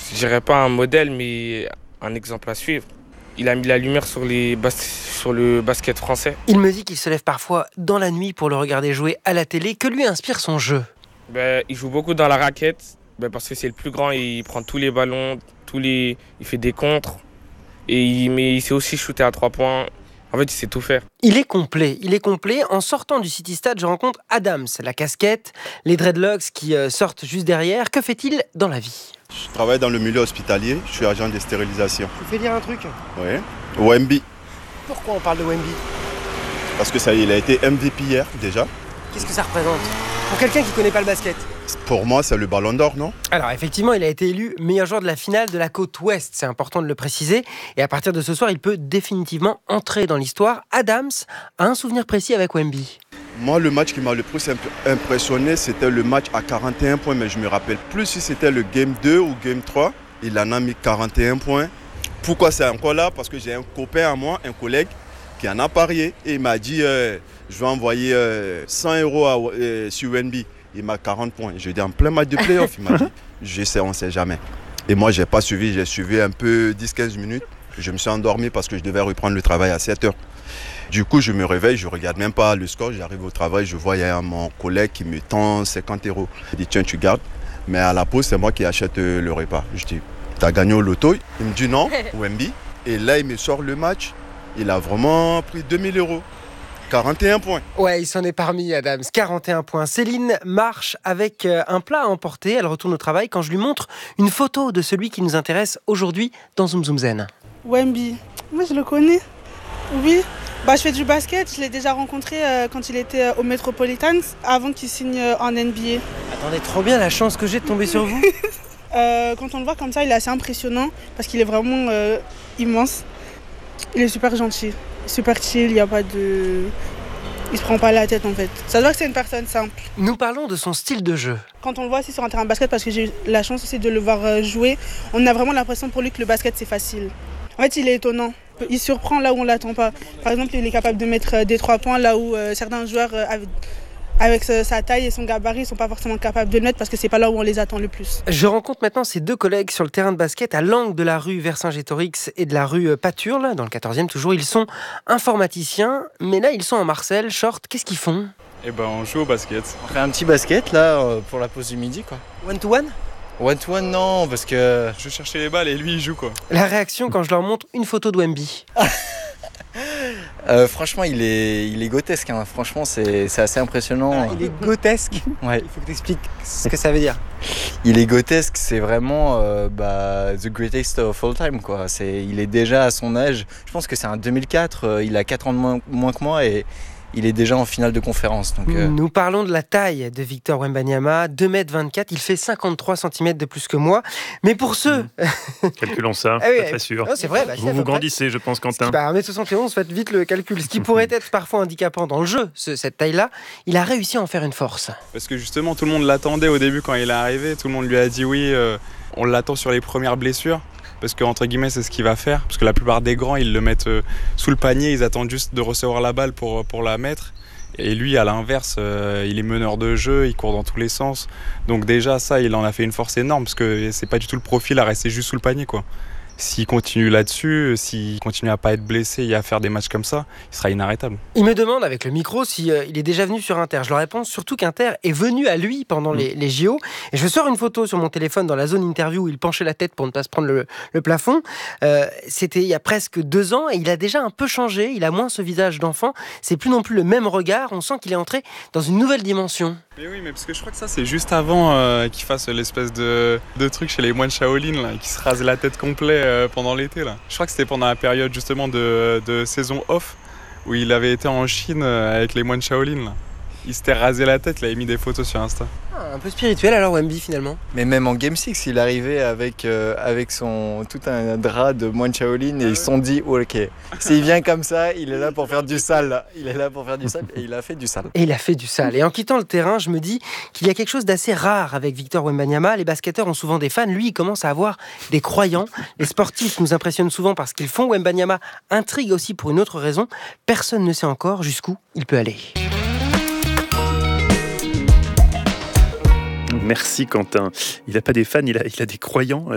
Je dirais pas un modèle, mais un exemple à suivre. Il a mis la lumière sur le basket français. Il me dit qu'il se lève parfois dans la nuit pour le regarder jouer à la télé. Que lui inspire son jeu? Il joue beaucoup dans la raquette parce que c'est le plus grand. Il prend tous les ballons, il fait des contres. Mais il sait aussi shooter à 3 points. En fait, il sait tout faire. Il est complet. En sortant du City Stade, je rencontre Adams, la casquette, les dreadlocks qui sortent juste derrière. Que fait-il dans la vie? Je travaille dans le milieu hospitalier, je suis agent de stérilisation. Je vous fais dire un truc. Oui. Wemby. Pourquoi on parle de Wemby? Parce que il a été MVP hier déjà. Qu'est-ce que ça représente pour quelqu'un qui ne connaît pas le basket? Pour moi, c'est le ballon d'or, non? Alors effectivement, il a été élu meilleur joueur de la finale de la côte ouest, c'est important de le préciser. Et à partir de ce soir, il peut définitivement entrer dans l'histoire. Adams a un souvenir précis avec Wemby. Moi, le match qui m'a le plus impressionné, c'était le match à 41 points. Mais je me rappelle plus si c'était le Game 2 ou Game 3. Il en a mis 41 points. Pourquoi c'est encore là? Parce que j'ai un copain à moi, un collègue, qui en a parié. Et il m'a dit, je vais envoyer 100 € sur Wemby. Il m'a 40 points. Je dis en plein match de play-off, il m'a dit, je sais, on ne sait jamais. Et moi, je n'ai pas suivi, j'ai suivi un peu 10-15 minutes. Je me suis endormi parce que je devais reprendre le travail à 7 h. Du coup, je me réveille, je ne regarde même pas le score. J'arrive au travail, je vois, il y a mon collègue qui me tend 50 €. Il dit, tiens, tu gardes. Mais à la pause, c'est moi qui achète le repas. Je dis, tu as gagné au loto? Il me dit non, Wemby. Et là, il me sort le match. Il a vraiment pris 2000 €. 41 points. Ouais, il s'en est parmi, Adams. 41 points. Céline marche avec un plat à emporter. Elle retourne au travail quand je lui montre une photo de celui qui nous intéresse aujourd'hui dans Zoom Zoom Zen. Wemby, moi je le connais. Oui, je fais du basket. Je l'ai déjà rencontré quand il était au Metropolitans avant qu'il signe en NBA. Attendez, trop bien la chance que j'ai de tomber sur vous. Quand on le voit comme ça, il est assez impressionnant parce qu'il est vraiment immense. Il est super gentil. Super chill, il se prend pas la tête en fait. Ça se voit que c'est une personne simple. Nous parlons de son style de jeu. Quand on le voit aussi sur un terrain de basket, parce que j'ai eu la chance aussi de le voir jouer, on a vraiment l'impression pour lui que le basket c'est facile. En fait, il est étonnant. Il surprend là où on l'attend pas. Par exemple, il est capable de mettre des 3 points là où certains joueurs avec sa taille et son gabarit, ils sont pas forcément capables de le mettre parce que c'est pas là où on les attend le plus. Je rencontre maintenant ces deux collègues sur le terrain de basket à l'angle de la rue Vercingétorix et de la rue Paturle, dans le 14e toujours. Ils sont informaticiens, mais là ils sont en Marcel, short. Qu'est-ce qu'ils font? On joue au basket. On fait un petit basket là pour la pause du midi quoi. One to one? One to one non, parce que Je cherchais les balles et lui il joue quoi. La réaction quand je leur montre une photo de Wemby. franchement il est grotesque, hein. Franchement c'est assez impressionnant. Il est grotesque. Ouais. Il faut que tu expliques ce que ça veut dire. Il est grotesque, c'est vraiment the greatest of all time quoi. Il est déjà à son âge, je pense que c'est un 2004, il a 4 ans de moins que moi et il est déjà en finale de conférence. Donc, Nous parlons de la taille de Victor Wembanyama, 2,24 m, il fait 53 cm de plus que moi. Mais pour ceux... Calculons ça, Ah oui, pas très sûr. Non, c'est vrai, Vous grandissez, je pense, Quentin. 1m71, faites vite le calcul. Ce qui pourrait être parfois handicapant dans le jeu, cette taille-là, il a réussi à en faire une force. Parce que justement tout le monde l'attendait au début quand il est arrivé, tout le monde lui a dit oui, on l'attend sur les premières blessures. Parce que entre guillemets c'est ce qu'il va faire, parce que la plupart des grands ils le mettent sous le panier, ils attendent juste de recevoir la balle pour la mettre. Et lui à l'inverse, il est meneur de jeu, il court dans tous les sens. Donc déjà ça il en a fait une force énorme, parce que c'est pas du tout le profil à rester juste sous le panier quoi. S'il continue là-dessus, s'il continue à pas être blessé et à faire des matchs comme ça, il sera inarrêtable. Il me demande avec le micro si il est déjà venu sur Inter. Je leur réponds surtout qu'Inter est venu à lui pendant les JO. Et je sors une photo sur mon téléphone dans la zone interview où il penchait la tête pour ne pas se prendre le plafond. C'était il y a presque 2 ans et il a déjà un peu changé. Il a moins ce visage d'enfant. C'est plus non plus le même regard. On sent qu'il est entré dans une nouvelle dimension. Mais oui, mais parce que je crois que ça c'est juste avant qu'il fasse l'espèce de truc chez les moines Shaolin là, qui se rase la tête complet pendant l'été là. Je crois que c'était pendant la période justement de saison off où il avait été en Chine avec les moines Shaolin là. Il s'était rasé la tête, il avait mis des photos sur Insta. Un peu spirituel alors Wemby finalement. mais même en Game 6, il arrivait avec son tout un drap de moine Shaolin et ils se sont dit oh, ok, s'il vient comme ça, il est là pour faire du sale. Là. Il est là pour faire du sale et il a fait du sale. Et il a fait du sale. Et en quittant le terrain, je me dis qu'il y a quelque chose d'assez rare avec Victor Wembanyama. Les basketteurs ont souvent des fans. Lui, il commence à avoir des croyants. Les sportifs nous impressionnent souvent parce qu'ils font. Wembanyama intrigue aussi pour une autre raison. Personne ne sait encore jusqu'où il peut aller. Merci Quentin. Il n'a pas des fans, il a des croyants.